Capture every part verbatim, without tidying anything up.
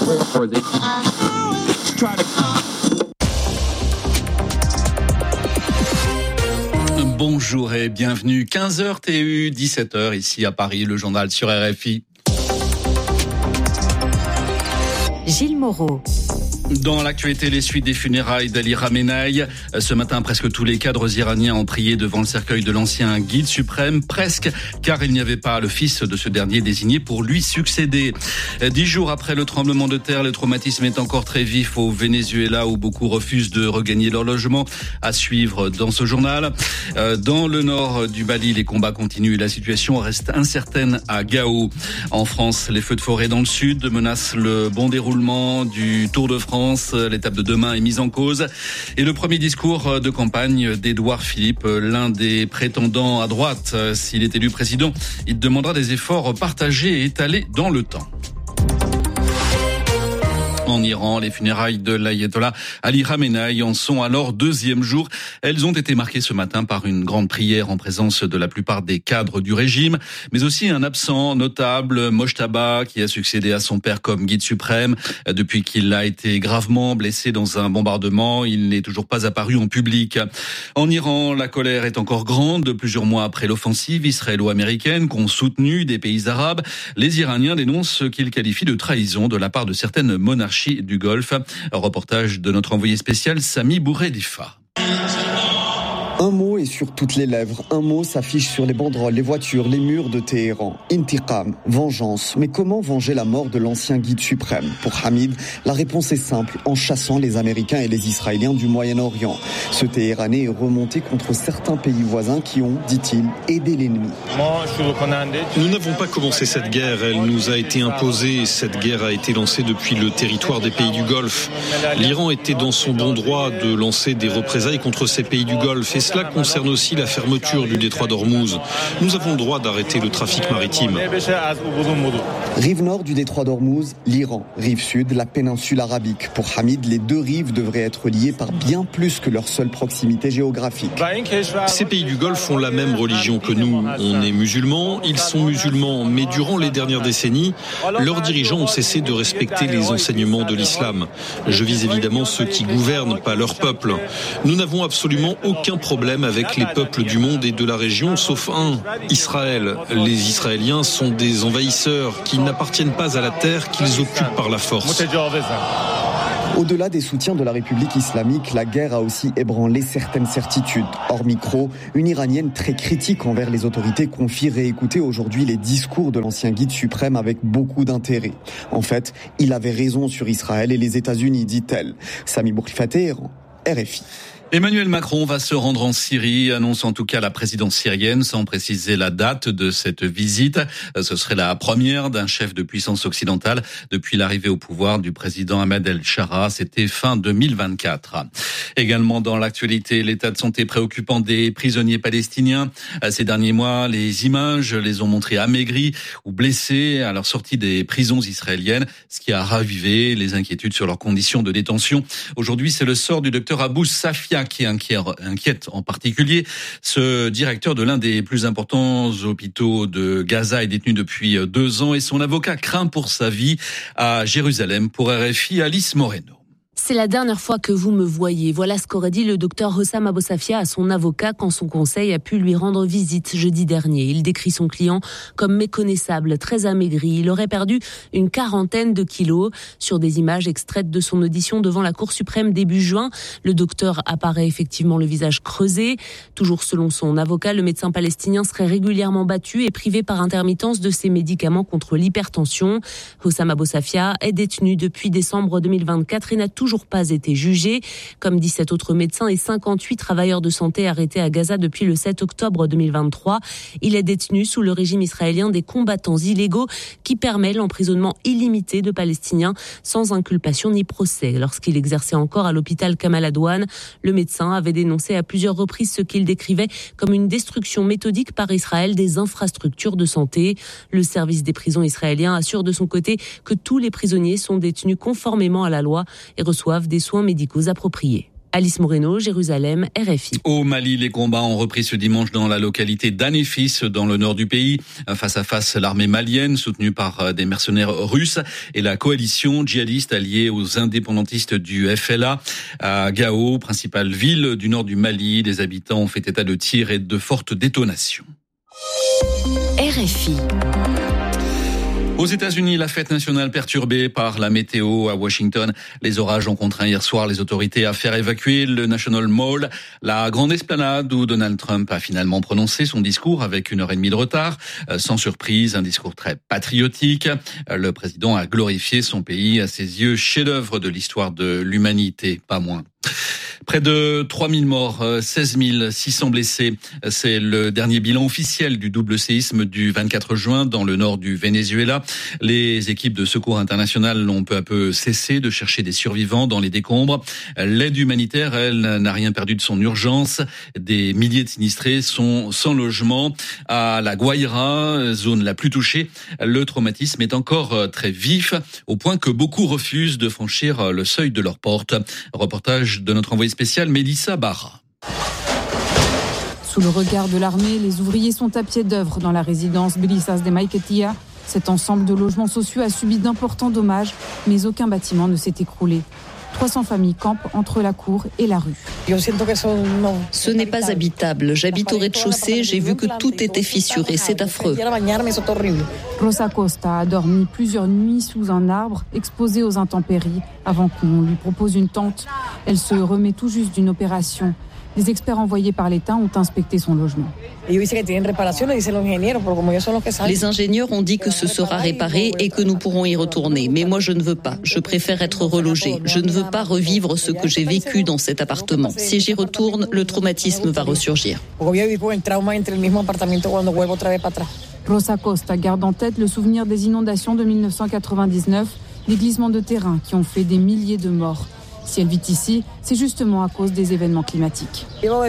Bonjour et bienvenue. quinze heures T U, dix-sept heures ici à Paris, le journal sur R F I. Gilles Moreau. Dans l'actualité, les suites des funérailles d'Ali Khamenei. Ce matin, presque tous les cadres iraniens ont prié devant le cercueil de l'ancien guide suprême, presque, car il n'y avait pas le fils de ce dernier désigné pour lui succéder. Dix jours après le tremblement de terre, le traumatisme est encore très vif au Venezuela, où beaucoup refusent de regagner leur logement. À suivre dans ce journal. Dans le nord du Mali, les combats continuent et la situation reste incertaine à Gao. En France, les feux de forêt dans le sud menacent le bon déroulement du Tour de France. L'étape de demain est mise en cause. Et le premier discours de campagne d'Édouard Philippe, l'un des prétendants à droite. S'il est élu président, il demandera des efforts partagés et étalés dans le temps. En Iran, les funérailles de l'ayatollah Ali Khamenei en sont à leur deuxième jour. Elles ont été marquées ce matin par une grande prière en présence de la plupart des cadres du régime, mais aussi un absent notable, Mojtaba, qui a succédé à son père comme guide suprême. Depuis qu'il a été gravement blessé dans un bombardement, il n'est toujours pas apparu en public. En Iran, la colère est encore grande. Plusieurs mois après l'offensive israélo-américaine qu'ont soutenue des pays arabes, les Iraniens dénoncent ce qu'ils qualifient de trahison de la part de certaines monarchies du Golfe. Un reportage de notre envoyé spécial Sami Bourredifa. Un mot est sur toutes les lèvres, un mot s'affiche sur les banderoles, les voitures, les murs de Téhéran. Intiqam, vengeance. Mais comment venger la mort de l'ancien guide suprême? Pour Hamid, la réponse est simple, en chassant les Américains et les Israéliens du Moyen-Orient. Ce Téhéranais est remonté contre certains pays voisins qui ont, dit-il, aidé l'ennemi. Nous n'avons pas commencé cette guerre, elle nous a été imposée. Cette guerre a été lancée depuis le territoire des pays du Golfe. L'Iran était dans son bon droit de lancer des représailles contre ces pays du Golfe. Et cela concerne aussi la fermeture du détroit d'Ormuz. Nous avons le droit d'arrêter le trafic maritime. Rive nord du détroit d'Ormuz, l'Iran. Rive sud, la péninsule arabique. Pour Hamid, les deux rives devraient être liées par bien plus que leur seule proximité géographique. Ces pays du Golfe ont la même religion que nous. On est musulmans, ils sont musulmans. Mais durant les dernières décennies, leurs dirigeants ont cessé de respecter les enseignements de l'islam. Je vise évidemment ceux qui gouvernent, pas leur peuple. Nous n'avons absolument aucun problème avec les peuples du monde et de la région, sauf un, Israël. Les Israéliens sont des envahisseurs qui n'appartiennent pas à la terre qu'ils occupent par la force. Au-delà des soutiens de la République islamique, la guerre a aussi ébranlé certaines certitudes. Hors micro, une Iranienne très critique envers les autorités confie réécouter aujourd'hui les discours de l'ancien guide suprême avec beaucoup d'intérêt. En fait, il avait raison sur Israël et les États-Unis, dit-elle. Sami Bourredifa, Téhéran, R F I. Emmanuel Macron va se rendre en Syrie, annonce en tout cas la présidence syrienne, sans préciser la date de cette visite. Ce serait la première d'un chef de puissance occidentale depuis l'arrivée au pouvoir du président Ahmed El-Shara. C'était fin deux mille vingt-quatre. Également dans l'actualité, l'état de santé préoccupant des prisonniers palestiniens. Ces derniers mois, les images les ont montrés amaigris ou blessés à leur sortie des prisons israéliennes, ce qui a ravivé les inquiétudes sur leurs conditions de détention. Aujourd'hui, c'est le sort du docteur Abou Safia qui inquiète en particulier. Ce directeur de l'un des plus importants hôpitaux de Gaza est détenu depuis deux ans et son avocat craint pour sa vie. À Jérusalem, pour R F I, Alice Moreno. C'est la dernière fois que vous me voyez. Voilà ce qu'aurait dit le docteur Hossam Abou Safia à son avocat quand son conseil a pu lui rendre visite jeudi dernier. Il décrit son client comme méconnaissable, très amaigri. Il aurait perdu une quarantaine de kilos. Sur des images extraites de son audition devant la Cour suprême début juin, le docteur apparaît effectivement le visage creusé. Toujours selon son avocat, le médecin palestinien serait régulièrement battu et privé par intermittence de ses médicaments contre l'hypertension. Hossam Abou Safia est détenu depuis décembre deux mille vingt-quatre et n'a toujours toujours pas été jugé. Comme dix-sept autres médecins et cinquante-huit travailleurs de santé arrêtés à Gaza depuis le sept octobre deux mille vingt-trois. Il est détenu sous le régime israélien des combattants illégaux qui permet l'emprisonnement illimité de Palestiniens sans inculpation ni procès. Lorsqu'il exerçait encore à l'hôpital Kamal Adwan, le médecin avait dénoncé à plusieurs reprises ce qu'il décrivait comme une destruction méthodique par Israël des infrastructures de santé. Le service des prisons israélien assure de son côté que tous les prisonniers sont détenus conformément à la loi et reçoivent des soins médicaux appropriés. Alice Moreno, Jérusalem, R F I. Au Mali, les combats ont repris ce dimanche dans la localité d'Anéfis, dans le nord du pays. Face à face, l'armée malienne, soutenue par des mercenaires russes, et la coalition djihadiste alliée aux indépendantistes du F L A. À Gao, principale ville du nord du Mali, les habitants ont fait état de tirs et de fortes détonations. R F I. Aux États-Unis, la fête nationale perturbée par la météo. À Washington, les orages ont contraint hier soir les autorités à faire évacuer le National Mall, la grande esplanade où Donald Trump a finalement prononcé son discours avec une heure et demie de retard. Sans surprise, un discours très patriotique. Le président a glorifié son pays, à ses yeux, chef-d'œuvre de l'histoire de l'humanité, pas moins. Près de trois mille morts, seize mille six cents blessés. C'est le dernier bilan officiel du double séisme du vingt-quatre juin dans le nord du Venezuela. Les équipes de secours internationales ont peu à peu cessé de chercher des survivants dans les décombres. L'aide humanitaire, elle, n'a rien perdu de son urgence. Des milliers de sinistrés sont sans logement. À la Guaira, zone la plus touchée, le traumatisme est encore très vif, au point que beaucoup refusent de franchir le seuil de leur porte. Reportage de notre envoyé spécial Mélissa Barra. Sous le regard de l'armée, les ouvriers sont à pied d'œuvre dans la résidence Brisas de Maiquetía. Cet ensemble de logements sociaux a subi d'importants dommages, mais aucun bâtiment ne s'est écroulé. trois cents familles campent entre la cour et la rue. Ce n'est pas habitable. J'habite au rez-de-chaussée, j'ai vu que tout était fissuré. C'est affreux. Rosa Costa a dormi plusieurs nuits sous un arbre, exposée aux intempéries, avant qu'on lui propose une tente. Elle se remet tout juste d'une opération. Les experts envoyés par l'État ont inspecté son logement. Les ingénieurs ont dit que ce sera réparé et que nous pourrons y retourner. Mais moi, je ne veux pas. Je préfère être relogée. Je ne veux pas revivre ce que j'ai vécu dans cet appartement. Si j'y retourne, le traumatisme va ressurgir. Rosa Costa garde en tête le souvenir des inondations de mille neuf cent quatre-vingt-dix-neuf, des glissements de terrain qui ont fait des milliers de morts. Si elle vit ici, c'est justement à cause des événements climatiques.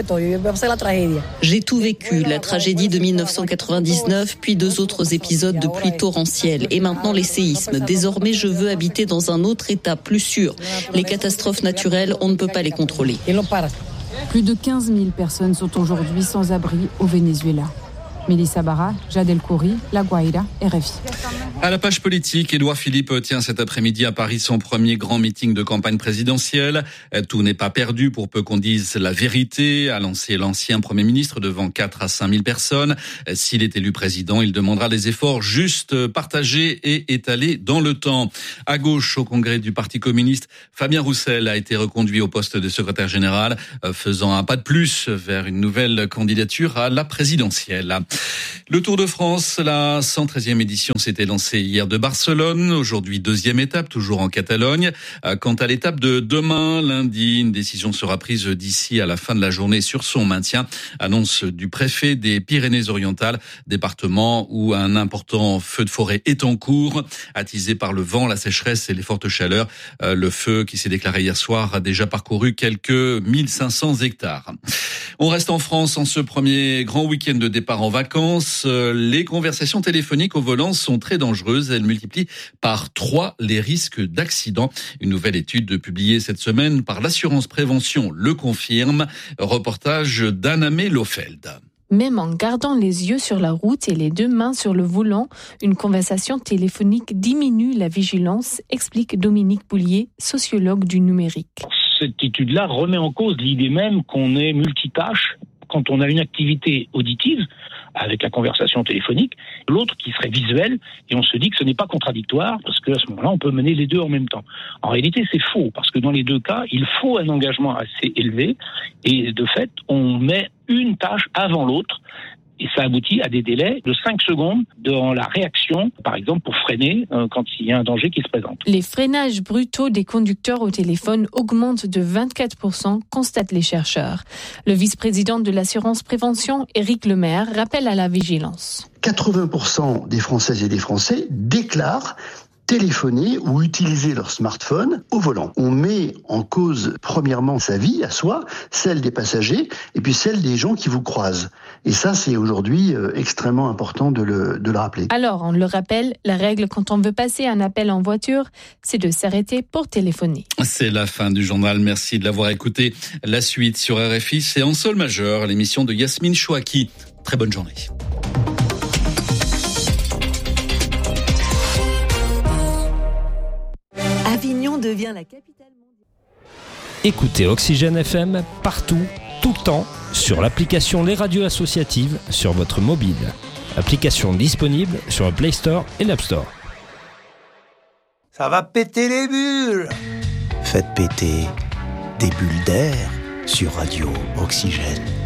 J'ai tout vécu, la tragédie de mille neuf cent quatre-vingt-dix-neuf, puis deux autres épisodes de pluie torrentielle, et maintenant les séismes. Désormais, je veux habiter dans un autre état plus sûr. Les catastrophes naturelles, on ne peut pas les contrôler. Plus de quinze mille personnes sont aujourd'hui sans abri au Venezuela. Mélissa Barra, Jad El Khoury, La Guaira, R F I. À la page politique, Édouard Philippe tient cet après-midi à Paris son premier grand meeting de campagne présidentielle. Tout n'est pas perdu pour peu qu'on dise la vérité, a lancé l'ancien Premier ministre devant quatre à cinq mille personnes. S'il est élu président, il demandera des efforts justes, partagés et étalés dans le temps. À gauche, au congrès du Parti communiste, Fabien Roussel a été reconduit au poste de secrétaire général, faisant un pas de plus vers une nouvelle candidature à la présidentielle. Le Tour de France, la cent treizième édition s'était lancée hier de Barcelone. Aujourd'hui, deuxième étape, toujours en Catalogne. Quant à l'étape de demain, lundi, une décision sera prise d'ici à la fin de la journée sur son maintien. Annonce du préfet des Pyrénées-Orientales, département où un important feu de forêt est en cours. Attisé par le vent, la sécheresse et les fortes chaleurs, le feu qui s'est déclaré hier soir a déjà parcouru quelques mille cinq cents hectares. On reste en France en ce premier grand week-end de départ en vacances. Les conversations téléphoniques au volant sont très dangereuses. Elles multiplient par trois les risques d'accident. Une nouvelle étude publiée cette semaine par l'assurance prévention le confirme. Reportage d'Anamé Lofeld. Même en gardant les yeux sur la route et les deux mains sur le volant, une conversation téléphonique diminue la vigilance, explique Dominique Boulier, sociologue du numérique. Cette étude-là remet en cause l'idée même qu'on est multitâche quand on a une activité auditive avec la conversation téléphonique, l'autre qui serait visuelle, et on se dit que ce n'est pas contradictoire parce qu'à ce moment-là, on peut mener les deux en même temps. En réalité, c'est faux parce que dans les deux cas, il faut un engagement assez élevé et de fait, on met une tâche avant l'autre. Et ça aboutit à des délais de cinq secondes dans la réaction, par exemple pour freiner euh, quand il y a un danger qui se présente. Les freinages brutaux des conducteurs au téléphone augmentent de vingt-quatre pour cent, constatent les chercheurs. Le vice-président de l'assurance prévention, Éric Lemaire, rappelle à la vigilance. quatre-vingts pour cent des Françaises et des Français déclarent téléphoner ou utiliser leur smartphone au volant. On met en cause, premièrement, sa vie à soi, celle des passagers, et puis celle des gens qui vous croisent. Et ça, c'est aujourd'hui euh, extrêmement important de le, de le rappeler. Alors, on le rappelle, la règle quand on veut passer un appel en voiture, c'est de s'arrêter pour téléphoner. C'est la fin du journal. Merci de l'avoir écouté. La suite sur R F I, c'est En Sol Majeur, l'émission de Yasmine Chouaki. Très bonne journée. Avignon devient la capitale mondiale. Écoutez Oxygène F M partout, tout le temps, sur l'application Les Radios Associatives sur votre mobile. Application disponible sur le Play Store et l'App Store. Ça va péter les bulles. Faites péter des bulles d'air sur Radio Oxygène.